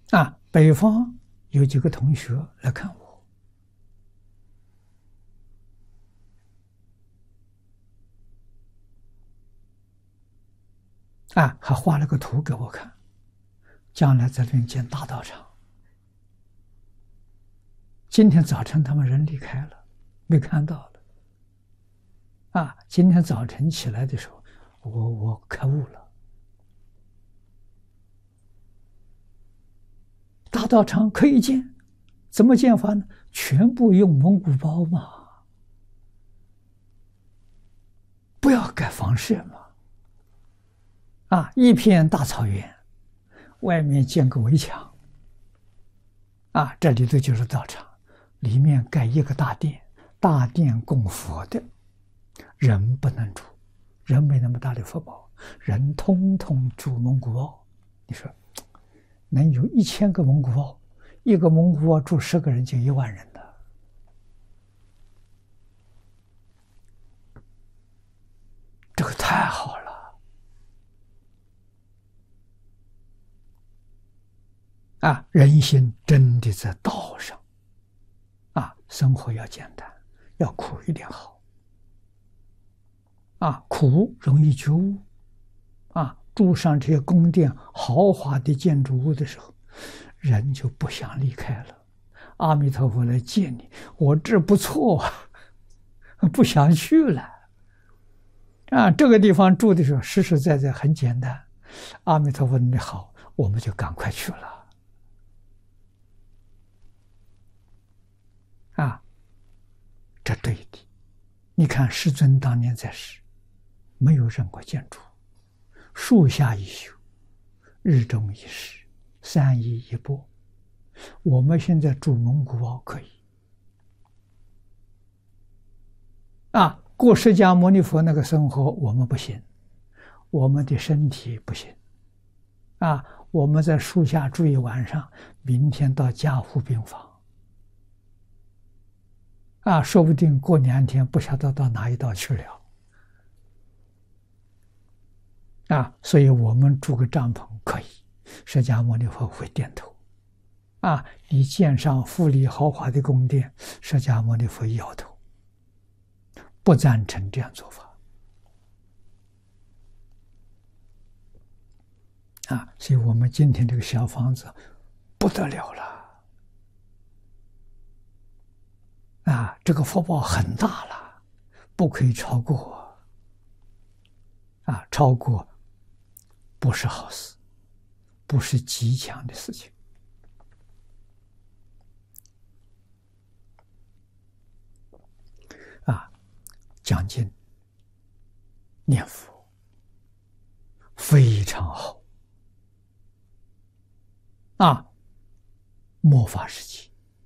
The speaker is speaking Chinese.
北方有几个同学来看我，还画了个图给我看，将来在那边建大道场。今天早晨他们人离开了，没看到了。今天早晨起来的时候，我开悟了。大道场可以建，怎么建法呢？全部用蒙古包嘛，不要盖房舍嘛。一片大草原，外面建个围墙，这里头就是道场，里面盖一个大殿，大殿供佛的，人不能住，人没那么大的福报，人通通住蒙古包。你说能有1000个蒙古包，一个蒙古包住10个人就1万人了，这个太好了。人心真的在道上。生活要简单，要苦一点好。苦容易觉悟。住上这些宫殿豪华的建筑物的时候，人就不想离开了。阿弥陀佛来接你，我这不错不想去了。这个地方住的时候实实在在很简单，阿弥陀佛你好，我们就赶快去了。这对的。你看世尊当年在世，没有任何建筑，树下一宿，日中一时，3衣一钵。我们现在住蒙古包可以。过释迦牟尼佛那个生活我们不行，我们的身体不行。我们在树下住一晚上，明天到加护病房。说不定过2天不晓得到哪一道去了。所以我们住个帐篷可以，释迦牟尼佛会点头。你建上富丽豪华的宫殿，释迦牟尼佛摇头，不赞成这样做法。所以我们今天这个小房子不得了了。这个福报很大了，不可以超过。超过不是好事，不是极强的事情。讲经念佛非常好。末法时期